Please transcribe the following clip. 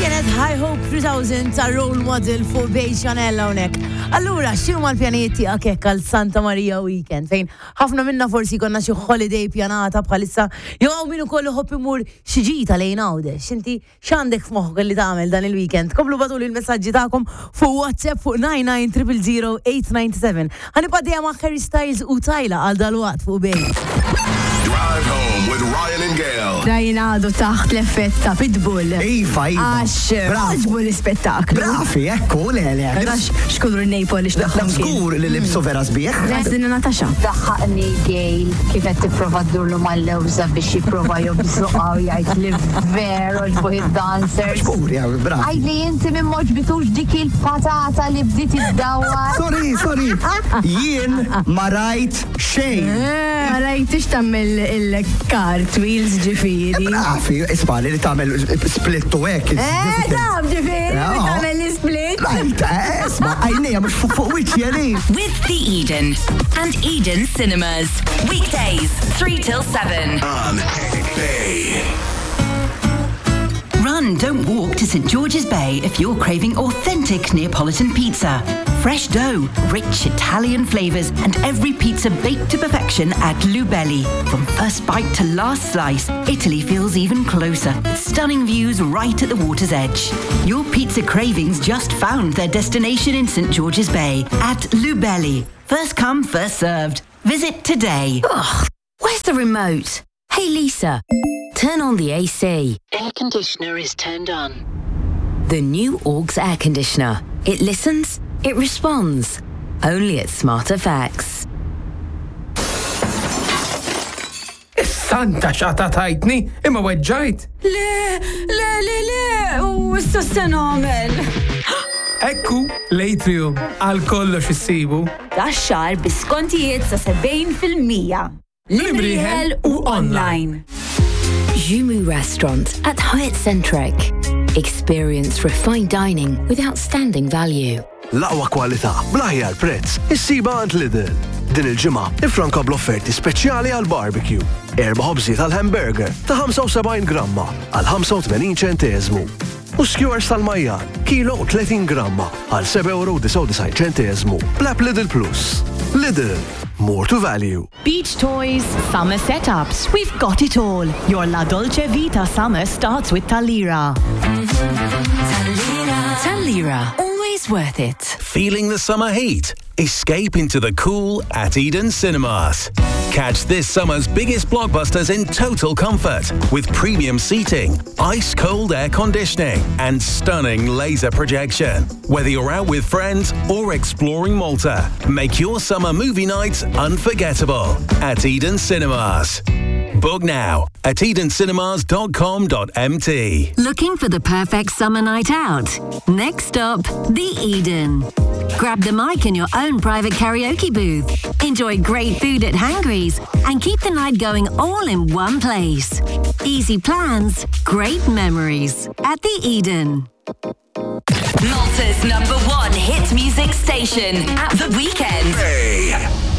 kienet High Hope 3000 ta' Role Model fuq Bej Chanel hawnhekk. Allura, x'huma l-pjanijiet tiegħek hekk għal Santa Maria Weekend fejn ħafna minna forsi konna xi holiday pjanata bħalissa jew min ukoll iħobb imur xi ġita lejn Għawdex. Inti x'għandek f'moħħok li tagħmel dan il-weekend? Komplu bagħtuli l-messaġġi tagħkom fuq WhatsApp fuq 9900897. Ħanibgħaddejja ma' Harry Styles u Tyla għal dalwaqt fuq Bej. Drive home with Ryan and Gail. Rajna għadu taħt l-effett ta' Pitbull. Iva. Għax, għaġbu l-spettaklu. Brafi, ekku, le. Xkulru n-nejpol ix daħħom kien. Skur li libsu vera sbieħ. Għazdina Natasha. Daħħaqni Gail kifet t-prova d-durlu mal-lewza biex jiprofa jobżuqaw jgħajt li veru ġbuħ il-dancers. Skur, ja, brafi. Għajli jinti minn moġbitux dik il-patata li bdiet id-dawar. Sorry. Jien ma rajt xejn. Rajtix tammel il-cartwheels ġifiri. Brafi, isbali li tamel split u ek. Dam ġifiri, tammel l-split. Isma, għajnija mux fuq wiċċi għali. With The Eden and Eden Cinemas. Weekdays, 3 till 7. On Bay. Run, don't walk to St. George's Bay if you're craving authentic Neapolitan pizza. Fresh dough, rich Italian flavors, and every pizza baked to perfection at Lubelli. From first bite to last slice, Italy feels even closer. Stunning views right at the water's edge. Your pizza cravings just found their destination in St. George's Bay at Lubelli. First come, first served. Visit today. Ugh, where's the remote? Hey Lisa, turn on the AC. Air conditioner is turned on. The new Orgs air conditioner. It listens, it responds. Only at Smart FX. Santa xata tajtni, imma weġġajt. Le, u s-sosta nomel. Ekku, Latrium, għal kollox issibu. Daxxar biskontijiet sa 70%. Libriħel u online. Jumu Restaurant at Hyatt Centric. Experience refined dining with outstanding value. L-aqwa kwalità, bl-aħjar prezz, issiba għand Lidl. Din il-ġimgħa ifranka bl-offerti speċjali għal barbecue. 4 ħobżiet għal hamburger ta' 75 gramma għal 85 ċenteżmu. U skewers tal-majjan, kilo u 30 gramma għal 7.99 ċenteżmu. B'app Lidl Plus. Lidl, more to value. Beach toys, summer setups, we've got it all. Your La Dolce Vita summer starts with Talira. Talira, always worth it. Feeling the summer heat? Escape into the cool at Eden Cinemas. Catch this summer's biggest blockbusters in total comfort with premium seating, ice-cold air conditioning and stunning laser projection. Whether you're out with friends or exploring Malta, make your summer movie nights unforgettable at Eden Cinemas. Book now at edencinemas.com.mt. Looking for the perfect summer night out? Next stop, the Eden. Grab the mic in your own private karaoke booth. Enjoy great food at Hangry's and keep the night going all in one place. Easy plans, great memories at the Eden. Malta's #1 hit music station at the weekend. Bay.